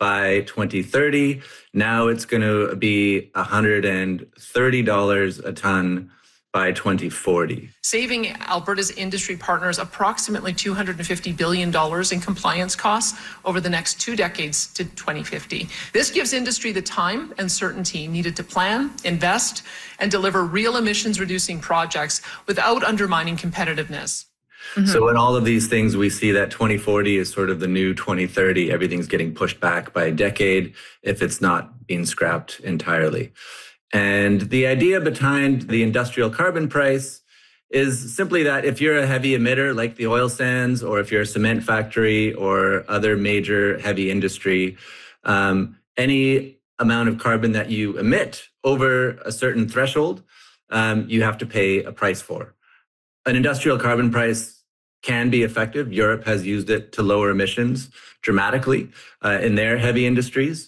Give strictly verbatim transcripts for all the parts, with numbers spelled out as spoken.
by twenty thirty. Now it's going to be one hundred thirty dollars a ton by twenty forty. Saving Alberta's industry partners approximately two hundred fifty billion dollars in compliance costs over the next two decades to twenty fifty. This gives industry the time and certainty needed to plan, invest, and deliver real emissions-reducing projects without undermining competitiveness. Mm-hmm. So in all of these things, we see that twenty forty is sort of the new twenty thirty. Everything's getting pushed back by a decade if it's not being scrapped entirely. And the idea behind the industrial carbon price is simply that if you're a heavy emitter like the oil sands, or if you're a cement factory or other major heavy industry, um, any amount of carbon that you emit over a certain threshold, um, you have to pay a price for. An industrial carbon price can be effective. Europe has used it to lower emissions dramatically uh, in their heavy industries.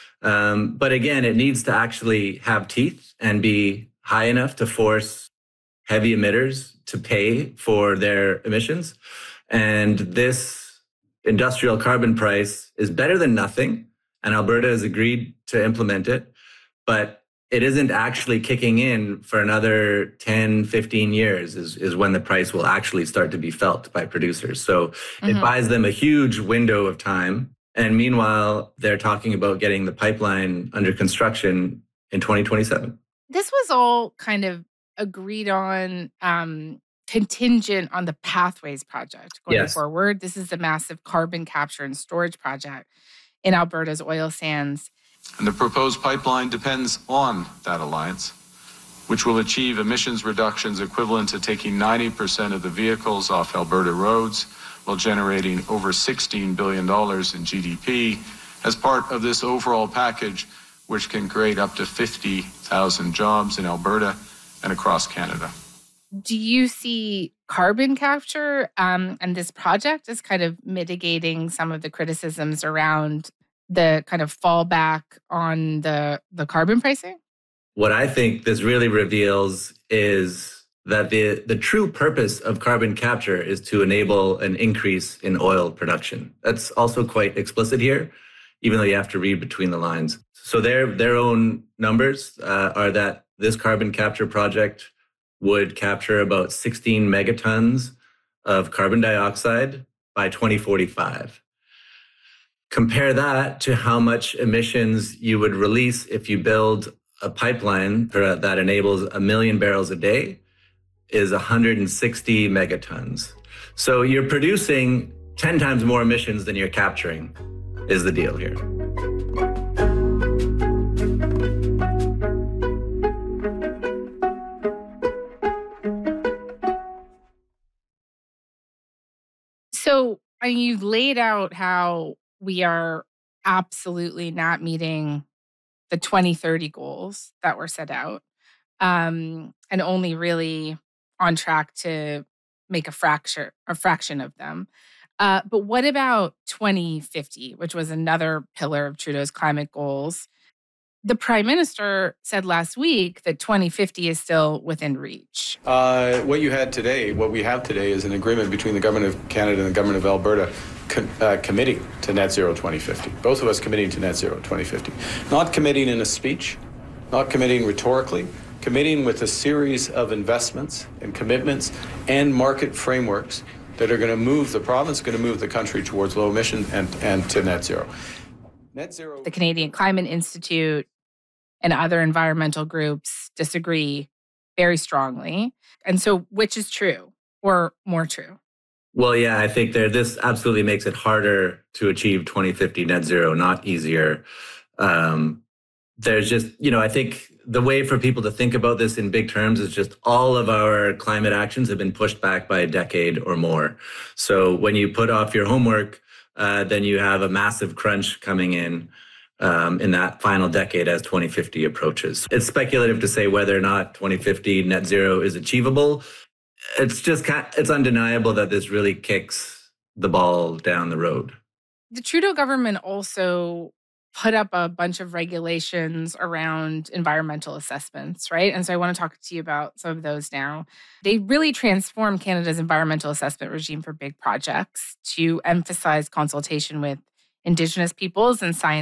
Um, but again, it needs to actually have teeth and be high enough to force heavy emitters to pay for their emissions. And this industrial carbon price is better than nothing, and Alberta has agreed to implement it, but it isn't actually kicking in for another ten, fifteen years is, is when the price will actually start to be felt by producers. So mm-hmm. It buys them a huge window of time. And meanwhile, they're talking about getting the pipeline under construction in twenty twenty-seven. This was all kind of agreed on, um, contingent on the Pathways project going yes. forward. This is the massive carbon capture and storage project in Alberta's oil sands. And the proposed pipeline depends on that alliance, which will achieve emissions reductions equivalent to taking ninety percent of the vehicles off Alberta roads, while generating over sixteen billion dollars in G D P as part of this overall package, which can create up to fifty thousand jobs in Alberta and across Canada. Do you see carbon capture um, and this project as kind of mitigating some of the criticisms around the kind of fallback on the, the carbon pricing? What I think this really reveals is that the, the true purpose of carbon capture is to enable an increase in oil production. That's also quite explicit here, even though you have to read between the lines. So their, their own numbers uh, are that this carbon capture project would capture about sixteen megatons of carbon dioxide by twenty forty-five. Compare that to how much emissions you would release if you build a pipeline that enables a million barrels a day, is one hundred sixty megatons. So you're producing ten times more emissions than you're capturing, is the deal here. So I mean, you've laid out how we are absolutely not meeting the twenty thirty goals that were set out, um, and only really on track to make a fraction, a fraction of them. Uh, but what about twenty fifty, which was another pillar of Trudeau's climate goals? The Prime Minister said last week that twenty fifty is still within reach. Uh, what you had today, what we have today is an agreement between the Government of Canada and the Government of Alberta com- uh, committing to net zero twenty fifty. Both of us committing to net zero twenty fifty. Not committing in a speech, not committing rhetorically, committing with a series of investments and commitments and market frameworks that are going to move the province, going to move the country towards low emission and, and to net zero. Net zero. The Canadian Climate Institute and other environmental groups disagree very strongly. And so which is true or more true? Well, yeah, I think there, this absolutely makes it harder to achieve twenty fifty net zero, not easier. Um, there's just, you know, I think the way for people to think about this in big terms is just all of our climate actions have been pushed back by a decade or more. So when you put off your homework, uh, then you have a massive crunch coming in. Um, in that final decade as twenty fifty approaches. It's speculative to say whether or not twenty fifty net zero is achievable. It's just kind of, it's undeniable that this really kicks the ball down the road. The Trudeau government also put up a bunch of regulations around environmental assessments, right? And so I want to talk to you about some of those now. They really transformed Canada's environmental assessment regime for big projects to emphasize consultation with Indigenous peoples and science